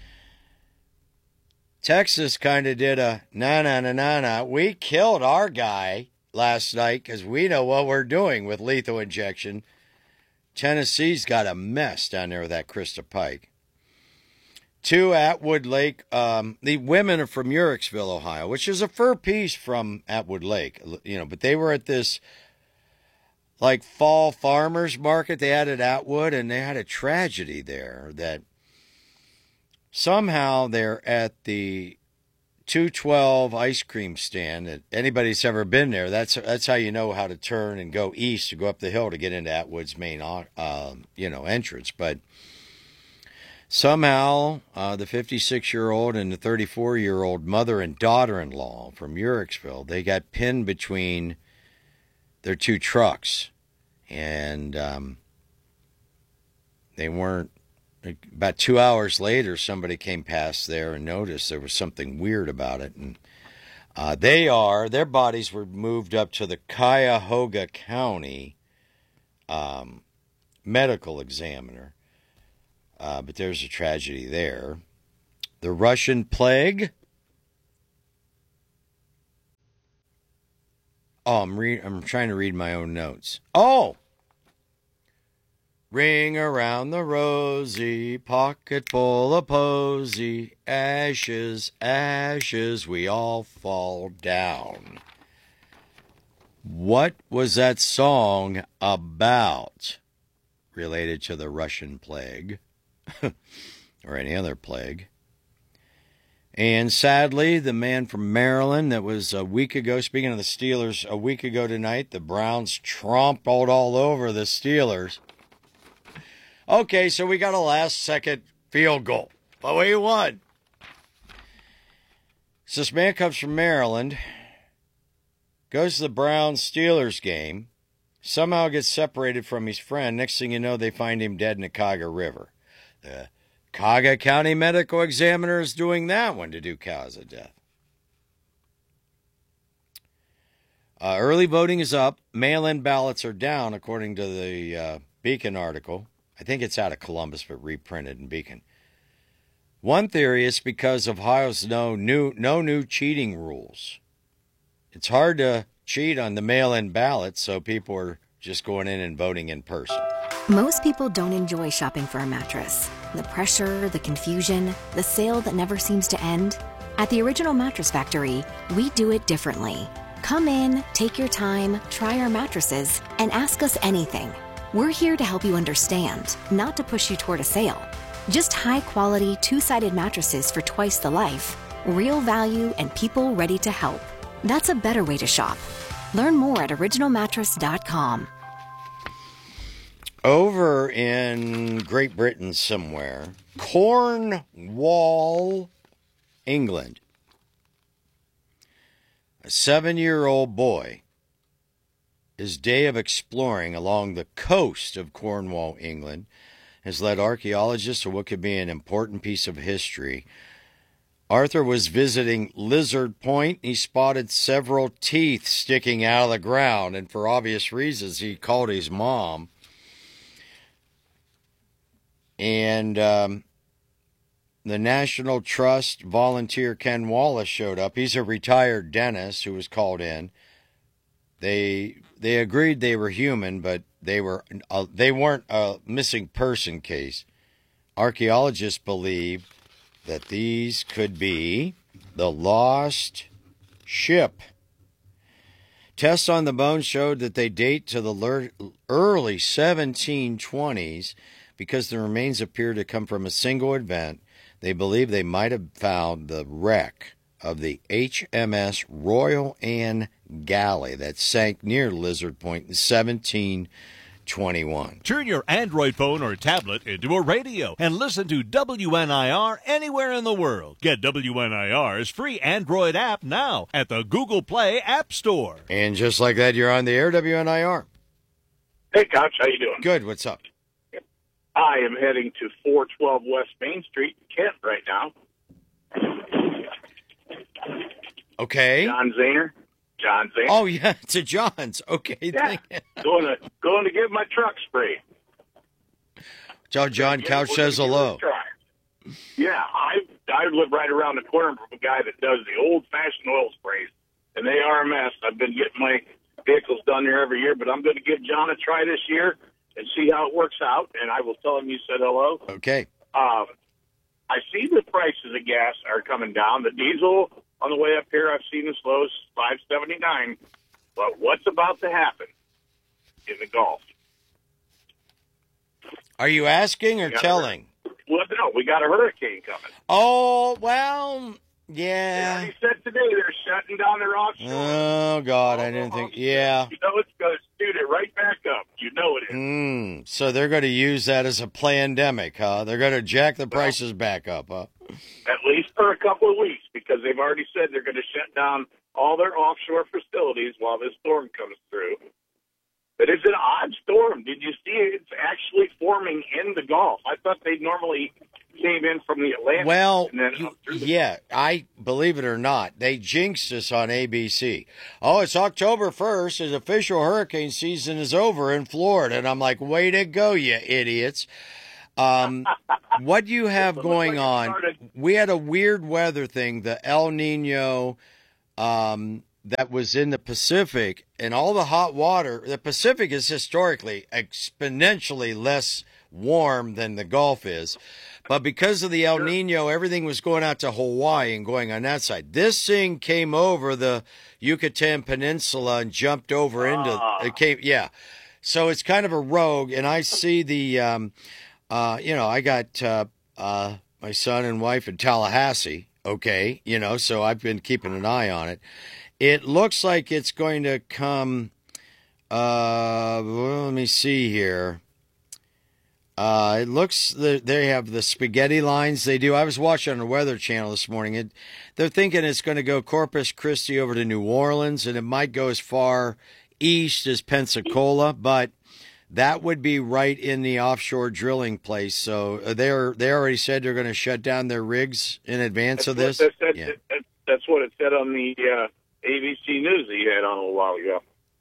Texas kind of did a na na na na na. We killed our guy last night because we know what we're doing with lethal injection. Tennessee's got a mess down there with that Krista Pike. Two Atwood Lake, um, the women are from Uricksville, Ohio, which is a fur piece from Atwood Lake, you know, but they were at this like fall farmers market they had at Atwood, and they had a tragedy there that somehow they're at the two twelve ice cream stand. That anybody's ever been there, that's that's how you know how to turn and go east to go up the hill to get into Atwood's main, uh, you know, entrance. But Somehow, uh, the fifty-six-year-old and the thirty-four-year-old mother and daughter-in-law from Uricksville, they got pinned between their two trucks. And um, they weren't, about two hours later, somebody came past there and noticed there was something weird about it. And uh, they are, their bodies were moved up to the Cuyahoga County um, medical examiner. Uh, but there's a tragedy there. The Russian plague. Oh, I'm re- I'm trying to read my own notes. Oh! Ring around the rosy, pocket full of posy, ashes, ashes, we all fall down. What was that song about related to the Russian plague? Or any other plague. And sadly, the man from Maryland that was a week ago, speaking of the Steelers, a week ago tonight, the Browns trampled all over the Steelers. Okay, so we got a last-second field goal, but we won. So this man comes from Maryland, goes to the Browns-Steelers game, somehow gets separated from his friend. Next thing you know, they find him dead in the Cuyahoga River. The Cuyahoga County Medical Examiner is doing that one to do cause of death. Uh, early voting is up. Mail-in ballots are down, according to the uh, Beacon article. I think it's out of Columbus, but reprinted in Beacon. One theory is because of Ohio's no new, no new cheating rules. It's hard to cheat on the mail-in ballots, so people are just going in and voting in person. Most people don't enjoy shopping for a mattress. The pressure, the confusion, the sale that never seems to end. At the Original Mattress Factory, we do it differently. Come in, take your time, try our mattresses, and ask us anything. We're here to help you understand, not to push you toward a sale. Just high-quality, two-sided mattresses for twice the life, real value, and people ready to help. That's a better way to shop. Learn more at original mattress dot com. Over in Great Britain somewhere, Cornwall, England, a seven-year-old boy, his day of exploring along the coast of Cornwall, England, has led archaeologists to what could be an important piece of history. Arthur was visiting Lizard Point. He spotted several teeth sticking out of the ground, and for obvious reasons, he called his mom. And um, the National Trust volunteer Ken Wallace showed up. He's a retired dentist who was called in. They they agreed they were human, but they were uh, they weren't a missing person case. Archaeologists believe that these could be the lost ship. Tests on the bones showed that they date to the early seventeen twenties. Because the remains appear to come from a single event, they believe they might have found the wreck of the H M S Royal Anne galley that sank near Lizard Point in seventeen twenty-one. Turn your Android phone or tablet into a radio and listen to W N I R anywhere in the world. Get W N I R's free Android app now at the Google Play App Store. And just like that, you're on the air, W N I R. Hey, Coach, how you doing? Good, what's up? I am heading to four twelve West Main Street in Kent right now. Okay. John Zahner. John Zahner. Oh, yeah, to John's. Okay. Yeah. going to going to get my truck sprayed. Tell John Couch says hello. Yeah, I I live right around the corner from a guy that does the old-fashioned oil sprays, and they are a mess. I've been getting my vehicles done there every year, but I'm going to give John a try this year and see how it works out, and I will tell him you said hello. Okay. Um, I see the prices of gas are coming down. The diesel on the way up here, I've seen as low as five seventy-nine. But what's about to happen in the Gulf? Are you asking or telling? Well, no, we got a hurricane coming. Oh, well, yeah. He said today they're shutting down their offshore. Oh, God, I didn't think, yeah. You know it's going to shoot it right back up. You know it is. Mm, so they're going to use that as a pandemic, huh? They're going to jack the prices back up, huh? At least for a couple of weeks, because they've already said they're going to shut down all their offshore facilities while this storm comes through. But it's an odd storm. Did you see it? It's actually forming in the Gulf. I thought they normally came in from the Atlantic. Well, and then up through the yeah, I believe it or not, they jinxed us on A B C. Oh, it's October first. His official hurricane season is over in Florida. And I'm like, way to go, you idiots. Um, what you have going on, we had a weird weather thing, the El Nino um, that was in the Pacific, and all the hot water. The Pacific is historically exponentially less warm than the Gulf is. But because of the El Nino, everything was going out to Hawaii and going on that side. This thing came over the Yucatan Peninsula and jumped over into it. Came, yeah. So it's kind of a rogue, and I see the, um, uh, you know, I got uh, uh, my son and wife in Tallahassee, okay, you know, so I've been keeping an eye on it. It looks like it's going to come, uh, well, let me see here. Uh, it looks that they have the spaghetti lines they do. I was watching on the Weather Channel this morning. It, they're thinking it's going to go Corpus Christi over to New Orleans, and it might go as far east as Pensacola, but that would be right in the offshore drilling place. So they're they already said they're going to shut down their rigs in advance that's of this. What, that's, yeah. that's, that's what it said on the uh, A B C News that you had on a little while ago.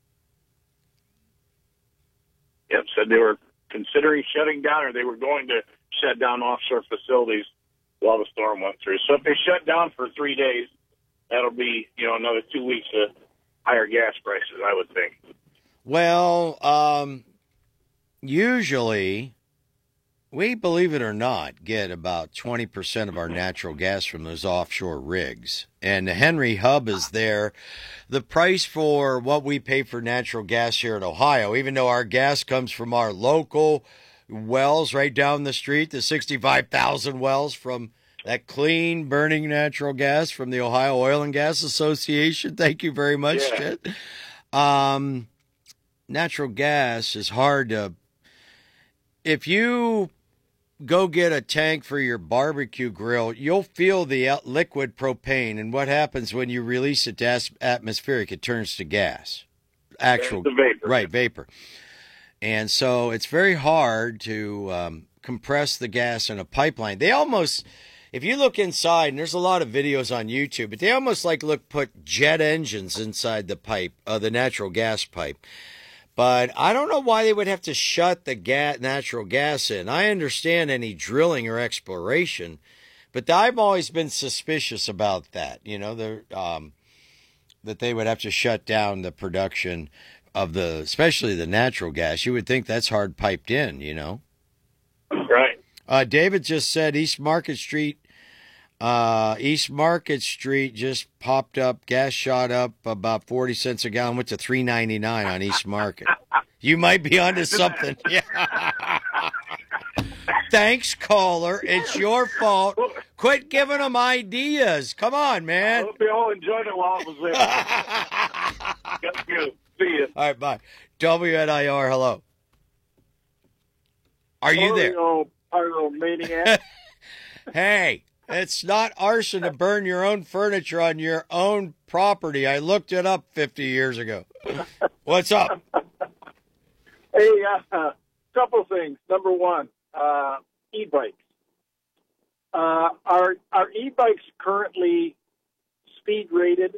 Yep, said they were considering shutting down, or they were going to shut down offshore facilities while the storm went through. So if they shut down for three days, that'll be, you know, another two weeks of higher gas prices, I would think. Well, um, usually, we, believe it or not, get about twenty percent of our natural gas from those offshore rigs. And the Henry Hub is there. The price for what we pay for natural gas here in Ohio, even though our gas comes from our local wells right down the street, the sixty-five thousand wells from that clean burning natural gas from the Ohio Oil and Gas Association. Thank you very much, Yeah. Chet. Um, natural gas is hard to, if you go get a tank for your barbecue grill, you'll feel the uh, liquid propane. And what happens when you release it to as- atmospheric, it turns to gas. Actual, the vapor. Right, vapor. And so it's very hard to um, compress the gas in a pipeline. They almost, if you look inside, and there's a lot of videos on YouTube, but they almost like look put jet engines inside the pipe, uh, the natural gas pipe. But I don't know why they would have to shut the gas, natural gas in. I understand any drilling or exploration, but I've always been suspicious about that. You know, the, um, that they would have to shut down the production of the, especially the natural gas. You would think that's hard piped in, you know. Right. Uh, David just said East Market Street. Uh, East Market Street just popped up. Gas shot up about forty cents a gallon. Went to three ninety-nine on East Market. You might be onto something. Yeah. Thanks, caller. It's your fault. Quit giving them ideas. Come on, I man. hope you all enjoyed it while it was there. Got you. See you. All right, bye. W N I R, hello. Are you Sorry, there? old pyro maniac. Hey, it's not arson to burn your own furniture on your own property. I looked it up fifty years ago. What's up? Hey, a uh, couple things. Number one, uh, e-bikes. Uh, are are e-bikes currently speed rated?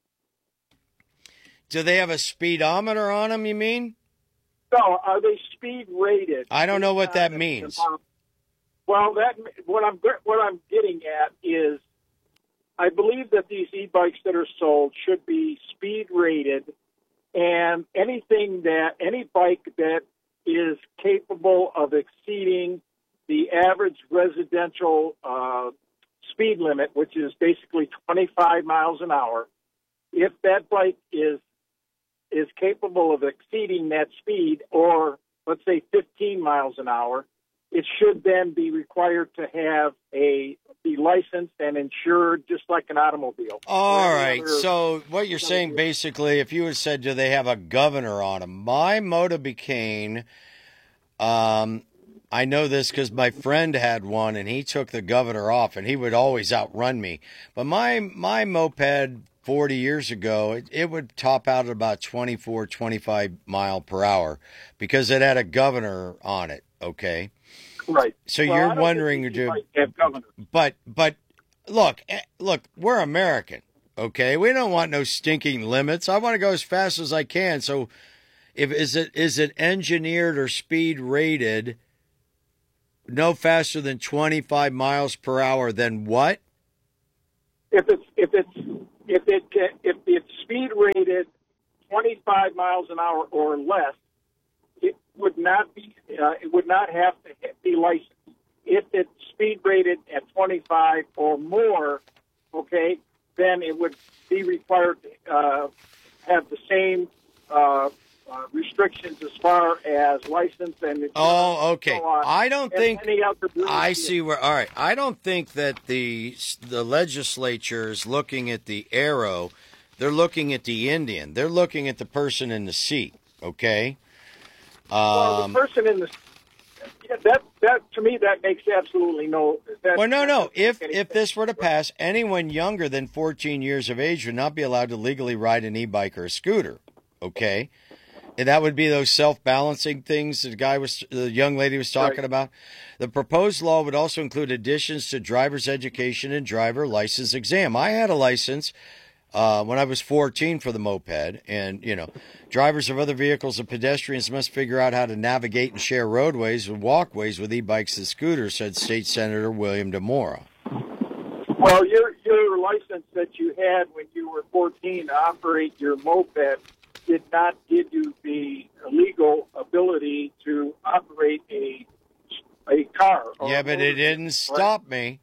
Do they have a speedometer on them, you mean? No, are they speed rated? I don't know what that means. Well, that what I'm what I'm getting at is, I believe that these e-bikes that are sold should be speed rated, and anything that any bike that is capable of exceeding the average residential uh, speed limit, which is basically twenty-five miles an hour, if that bike is is capable of exceeding that speed, or let's say fifteen miles an hour, it should then be required to have a be licensed and insured just like an automobile. All right. So what you're saying basically, if you had said, do they have a governor on them? My motorbicane Um, I know this because my friend had one, and he took the governor off, and he would always outrun me. But my my moped forty years ago, it, it would top out at about twenty-four, twenty-five mile per hour because it had a governor on it. Okay, Right. so Well, I you're don't wondering, think you dude, might have governors. but but look, eh, look, we're American. Okay, we don't want no stinking limits. I want to go as fast as I can. So, if is it is it engineered or speed rated no faster than twenty-five miles per hour? Then what? If it's if it's if it ca- if it's speed rated twenty-five miles an hour or less, it would not be uh, it would not have to be licensed. If it's speed rated at twenty-five or more, okay, then it would be required to uh, have the same uh, uh, restrictions as far as license and Oh, okay. so on, I don't and think any other I see where. All right, I don't think that the the legislature is looking at the arrow. They're looking at the Indian. They're looking at the person in the seat. Okay. Well, Um, the person in the yeah, that that to me that makes absolutely no. That, well, no, that no. doesn't make If any if sense. this were to pass, anyone younger than fourteen years of age would not be allowed to legally ride an e-bike or a scooter. Okay, and that would be those self-balancing things the guy was, the young lady was talking Right. about. The proposed law would also include additions to driver's education and driver license exam. I had a license uh, when I was fourteen for the moped, and you know, drivers of other vehicles and pedestrians must figure out how to navigate and share roadways and walkways with e-bikes and scooters, said State Senator William DeMora. Well, your your license that you had when you were fourteen to operate your moped did not give you the legal ability to operate a a car. or Yeah, a but it didn't stop me.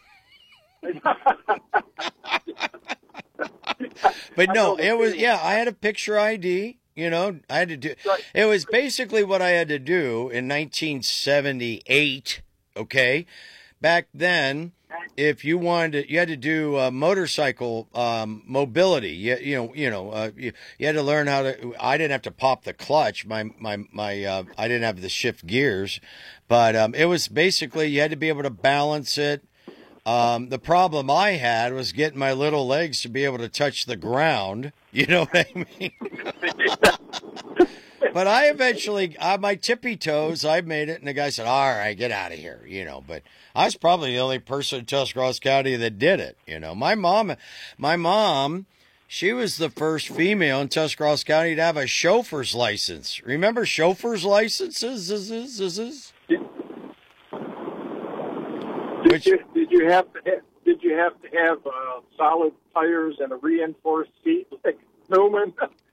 But no, it was, yeah, I had a picture I D, you know, I had to do, it was basically what I had to do in nineteen seventy-eight, okay? Back then, if you wanted to, you had to do uh, motorcycle um, mobility. You, you know, you know, uh, you, you had to learn how to. I didn't have to pop the clutch. My my my. Uh, I didn't have the shift gears, but um, it was basically you had to be able to balance it. Um, the problem I had was getting my little legs to be able to touch the ground. You know what I mean? But I eventually, on my tippy toes, I made it, and the guy said, all right, get out of here, you know. But I was probably the only person in Tuscarawas County that did it, you know. My mom, my mom, she was the first female in Tuscarawas County to have a chauffeur's license. Remember chauffeur's licenses? Is, is, is, is? Did you, did you have to have, did you have to have uh, solid tires and a reinforced seat like Newman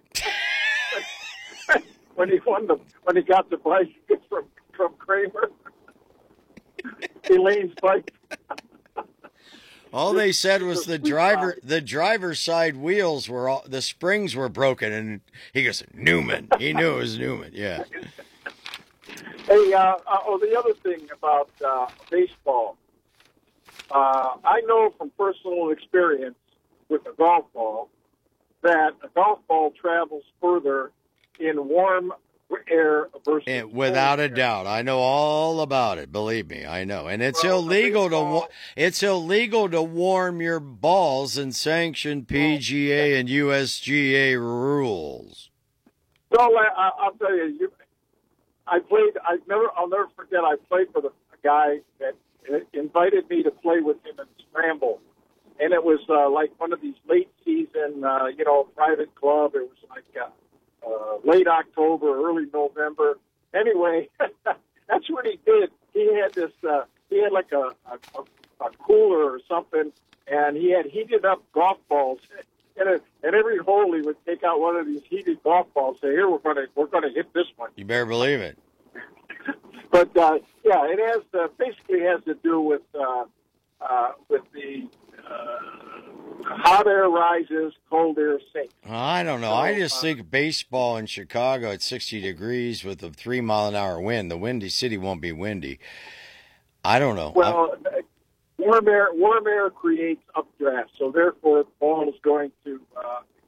when he won the when he got the bike from from Kramer? Elaine's bike. All they said was the driver, the driver's side wheels were all, the springs were broken, and he goes, Newman. He knew it was Newman. Yeah. Hey, uh, uh, oh, the other thing about uh, baseball, uh, I know from personal experience with a golf ball that a golf ball travels further in warm air versus And without a doubt, I know all about it. Believe me, I know. And it's Well, illegal to wa- it's illegal to warm your balls in sanctioned P G A and U S G A rules. So I, I'll tell you, you, I played. I never. I'll never forget. I played for the a guy that invited me to play with him in Scramble, and it was uh, like one of these late season, uh, you know, private club. It was like uh, uh, late October, early November. Anyway, that's what he did. He had this. Uh, he had like a, a a cooler or something, and he had heated up golf balls. And at, at every hole, he would take out one of these heated golf balls. Say, "Here, we're going to we're going to hit this one." You better believe it. But uh, yeah, it has uh, basically has to do with uh, uh, with the uh, hot air rises, cold air sinks. I don't know. So, I just uh, think baseball in Chicago at sixty degrees with a three mile an hour wind. The windy city won't be windy. I don't know. Well, uh, warm air warm air creates updraft, so therefore the ball is going to uh,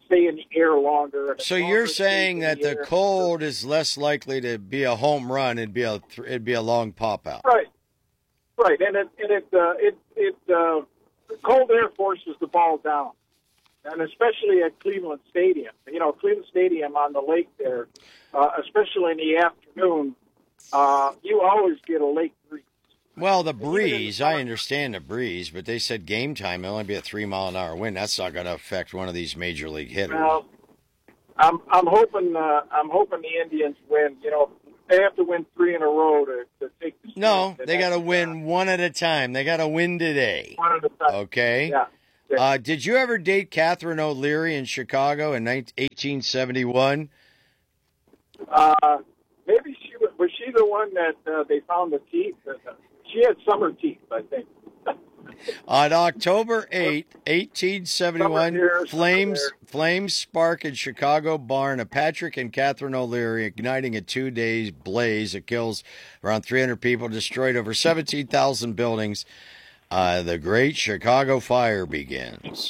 stay in the air longer. And So it's you're longer saying stays in that the air. cold is less likely to be a home run. It'd be a th- it'd be a long pop out. Right, right, and it and it uh, it it uh, the cold air forces the ball down, and especially at Cleveland Stadium. You know, Cleveland Stadium on the lake there, uh, especially in the afternoon, uh, you always get a lake breeze. Well, the breeze, I understand the breeze, but they said game time it'll only be a three mile an hour wind. That's not going to affect one of these major league hitters. Well, I'm I'm hoping uh, I'm hoping the Indians win. You know, they have to win three in a row to, to take the. No, series, they and got to that's, win one at a time. They got to win today. One at a time. Okay. Yeah. yeah. Uh, did you ever date Catherine O'Leary in Chicago in eighteen seventy-one? Uh, maybe she was. Was she the one that uh, they found the teeth? She had summer teeth, I think. On October eighth, eighteen seventy-one, Summer here, flames summer flames spark in Chicago barn of Patrick and Catherine O'Leary, igniting a two-day blaze that kills around three hundred people, destroyed over seventeen thousand buildings. Uh, the Great Chicago Fire begins.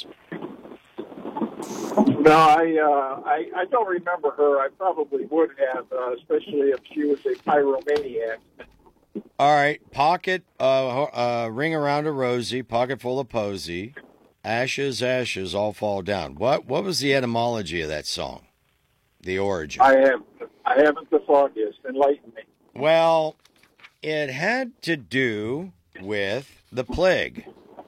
No, I, uh, I I don't remember her. I probably would have, uh, especially if she was a pyromaniac. All right, pocket, uh, uh, ring around a rosy, pocket full of posy, ashes, ashes, all fall down. What what was the etymology of that song? The origin? I have I haven't the foggiest. Enlighten me. Well, it had to do with the plague.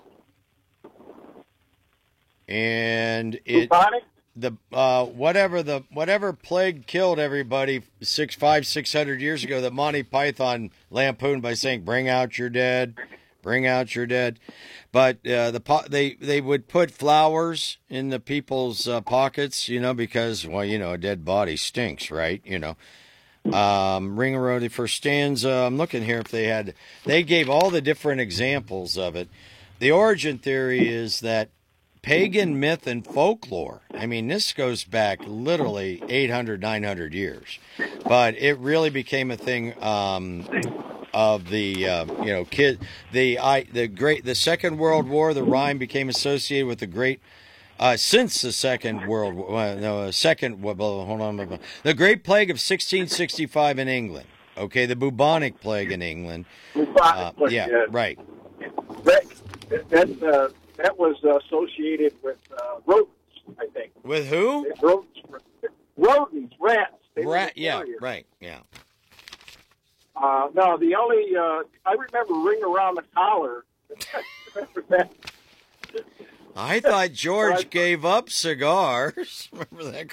And it Bubonic? the uh, whatever the whatever plague killed everybody six five six hundred years ago that Monty Python lampooned by saying "Bring out your dead, bring out your dead," but uh, the po- they they would put flowers in the people's uh, pockets, you know, because well, you know, a dead body stinks, right? You know. Um, Ring a Rosy for stanza. I'm looking here if they had. They gave all the different examples of it. The origin theory is that pagan myth and folklore. I mean, this goes back literally eight hundred, nine hundred years, but it really became a thing um, of the uh, you know kid the I the great the Second World War. The rhyme became associated with the great. Uh, since the Second World War, uh, no, uh, Second, well, hold on, the Great Plague of sixteen sixty-five in England. Okay, the bubonic plague in England. Uh, yeah, yeah. right. That that, uh, that was associated with uh, rodents, I think. With who? Rodents, rodents, rats. They were Rat. the Yeah, carriers. right. Yeah. Uh, no, the only uh, I remember Ring Around the Collar. Remember that? I thought George gave up cigars. Remember that?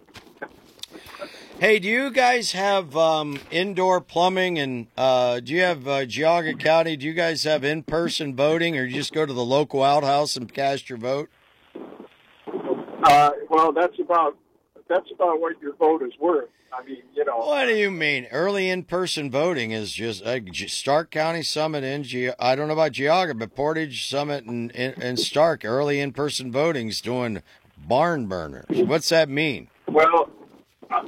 Hey, do you guys have um, indoor plumbing and uh, do you have uh, Geauga County? Do you guys have in-person voting, or you just go to the local outhouse and cast your vote? Uh, well, that's about that's about what your vote is worth. I mean, you know. What do you mean? Early in-person voting is just uh, Stark County, Summit, and Ge- I don't know about Geauga, but Portage, Summit, and, and, and Stark. Early in-person voting's doing barn burners. What's that mean? Well, uh,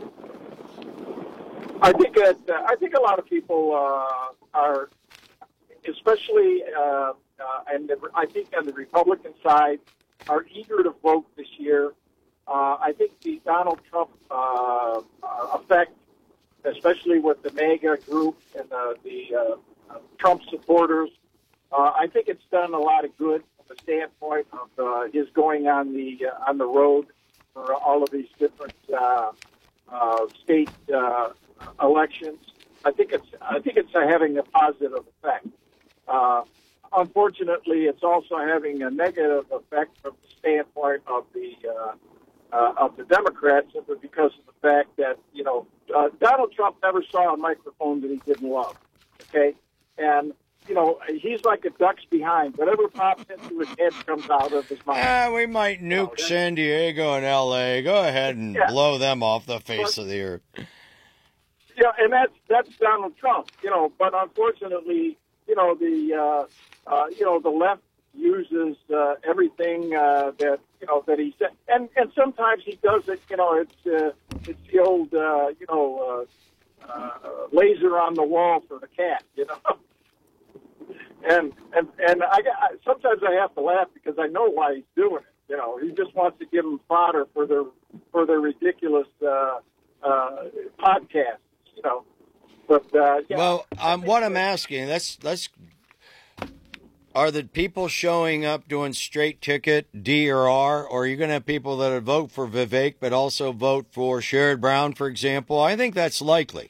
I think that uh, I think a lot of people uh, are, especially, uh, uh, and the, I think on the Republican side, are eager to vote this year. Uh, I think the Donald Trump uh, effect, especially with the MAGA group and uh, the uh, Trump supporters, uh, I think it's done a lot of good from the standpoint of uh, his going on the uh, on the road for all of these different uh, uh, state uh, elections. I think it's I think it's having a positive effect. Uh, unfortunately, it's also having a negative effect from the standpoint of the uh, uh, of the Democrats, simply because of the fact that you know uh, Donald Trump never saw a microphone that he didn't love. Okay, and you know he's like a duck's behind. Whatever pops into his head comes out of his mouth. Ah, we might nuke San Diego and L A. Go ahead and Yeah. blow them off the face of the earth. Yeah, and that's that's Donald Trump, you know. But unfortunately, you know the uh, uh, you know the left uses uh, everything uh, that you know that he said, and and sometimes he does it. You know, it's uh, it's the old uh, you know uh, uh, laser on the wall for the cat, you know. and and and I, I sometimes I have to laugh because I know why he's doing it. You know, he just wants to give them fodder for their for their ridiculous uh, uh, podcasts. You know, but uh, yeah. Well, um, what I'm asking, let's let's. Are the people showing up doing straight ticket, D or R, or are you going to have people that vote for Vivek but also vote for Sherrod Brown, for example? I think that's likely.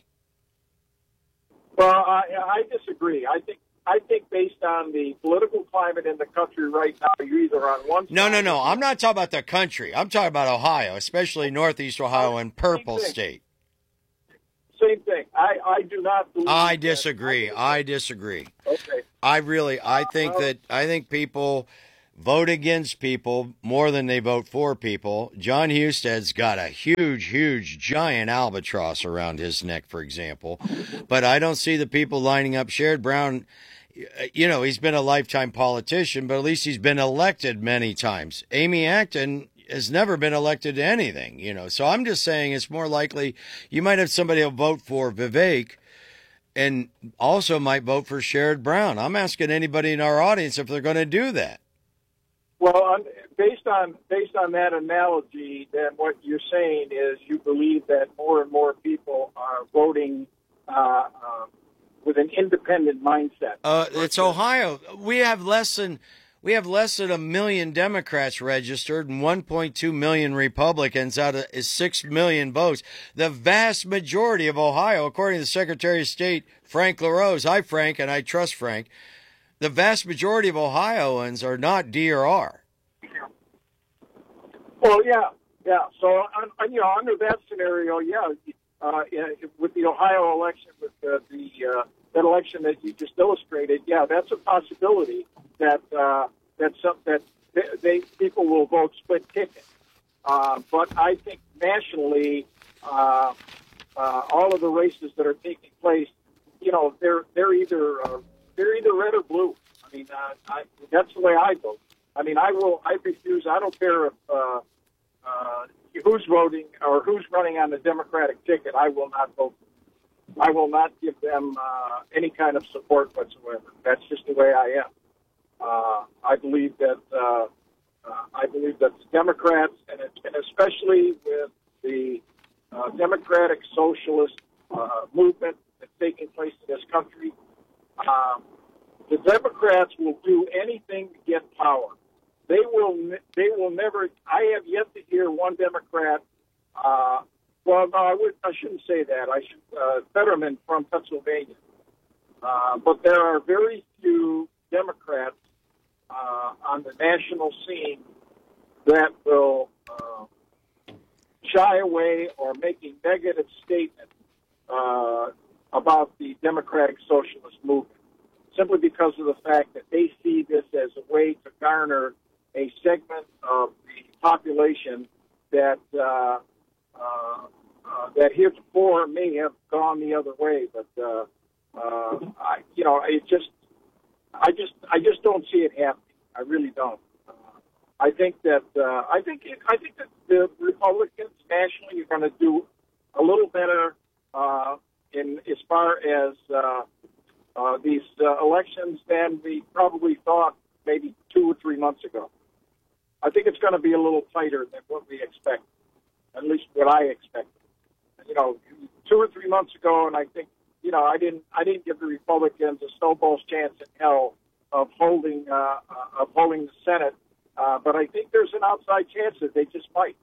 Well, I, I disagree. I think I think based on the political climate in the country right now, you're either on one side. No, no, no. I'm not talking about the country. I'm talking about Ohio, especially Northeast Ohio and Purple State. Same thing. I, I do not believe I disagree. I disagree. Okay. I really, I think that, I think people vote against people more than they vote for people. John Husted's got a huge, huge, giant albatross around his neck, for example. But I don't see the people lining up. Sherrod Brown, you know, he's been a lifetime politician, but at least he's been elected many times. Amy Acton has never been elected to anything, you know. So I'm just saying it's more likely you might have somebody who'll vote for Vivek and also might vote for Sherrod Brown. I'm asking anybody in our audience if they're going to do that. Well, on, based on based on that analogy, then what you're saying is you believe that more and more people are voting uh, uh, with an independent mindset. Uh, it's Ohio. We have less than we have less than a million Democrats registered and one point two million Republicans out of six million votes. The vast majority of Ohio, according to the Secretary of State, Frank LaRose. Hi, Frank, and I trust Frank. The vast majority of Ohioans are not D or R. Well, yeah, yeah. So, on, on, you know, under that scenario, yeah, uh, yeah, with the Ohio election, with the, the uh, that election that you just illustrated, yeah, that's a possibility that uh, that some that they, they people will vote split ticket. Uh, but I think nationally, uh, uh, all of the races that are taking place, you know, they're they're either uh, they're either red or blue. I mean, uh, I, that's the way I vote. I mean, I will. I refuse. I don't care if uh, uh, who's voting or who's running on the Democratic ticket. I will not vote. I will not give them uh, any kind of support whatsoever. That's just the way I am. Uh, I believe that. Uh, uh, I believe that the Democrats, and, it, and especially with the uh, Democratic Socialist uh, movement that's taking place in this country, um, the Democrats will do anything to get power. They will. They will never. I have yet to hear one Democrat. Uh, well, no, I would. I shouldn't say that. I should. Uh, Fetterman from Pennsylvania. Uh, but there are very few Democrats uh, on the national scene that will uh, shy away or making negative statements uh, about the Democratic Socialist movement, simply because of the fact that they see this as a way to garner a segment of the population that uh, uh, uh, that heretofore may have gone the other way, but uh, uh, I, you know, it just, I just, I just don't see it happening. I really don't. Uh, I think that uh, I think it, I think that the Republicans nationally are going to do a little better uh, in as far as uh, uh, these uh, elections than we probably thought maybe two or three months ago. I think it's going to be a little tighter than what we expect, at least what I expected. You know, two or three months ago, and I think, you know, I didn't, I didn't give the Republicans a snowball's chance in hell of holding, uh, of holding the Senate, uh, but I think there's an outside chance that they just might.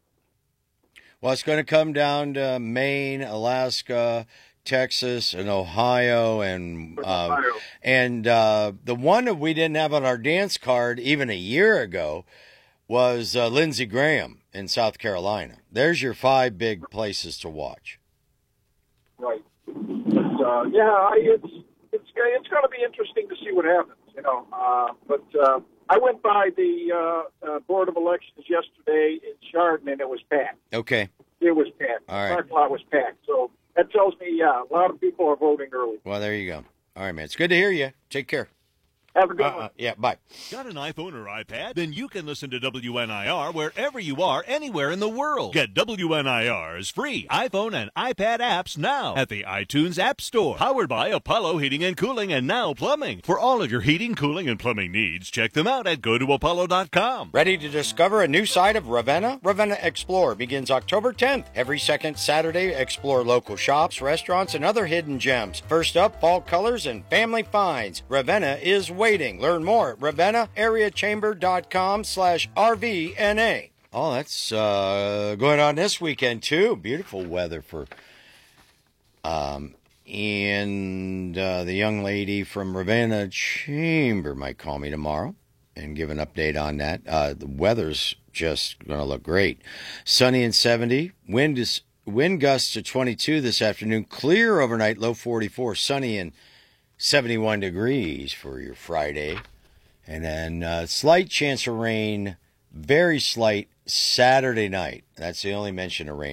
Well, it's going to come down to Maine, Alaska, Texas, and Ohio, and uh, Ohio. and uh, the one that we didn't have on our dance card even a year ago was uh, Lindsey Graham in South Carolina. There's your five big places to watch. Right. But, uh, yeah, I, it's it's it's going to be interesting to see what happens. You know, uh, but uh, I went by the uh, uh, Board of Elections yesterday in Chardon, and it was packed. Okay. It was packed. All right. The parking lot was packed. So that tells me, yeah, a lot of people are voting early. Well, there you go. All right, man. It's good to hear you. Take care. Have a good Uh-uh. one. Yeah, bye. Got an iPhone or iPad? Then you can listen to W N I R wherever you are, anywhere in the world. Get W N I R's free iPhone and iPad apps now at the iTunes App Store. Powered by Apollo Heating and Cooling and Now Plumbing. For all of your heating, cooling, and plumbing needs, check them out at go to apollo dot com. Ready to discover a new side of Ravenna? Ravenna Explore begins October tenth. Every second Saturday, explore local shops, restaurants, and other hidden gems. First up, fall colors and family finds. Ravenna is waiting. Learn more at ravenna area chamber dot com slash R V N A. Oh, that's uh, going on this weekend, too. Beautiful weather for... Um, and uh, the young lady from Ravenna Chamber might call me tomorrow and give an update on that. Uh, the weather's just going to look great. Sunny and seventy. Wind is wind gusts to twenty-two this afternoon. Clear overnight, low forty-four. Sunny and seventy-one degrees for your Friday. And then uh, slight chance of rain, very slight, Saturday night. That's the only mention of rain.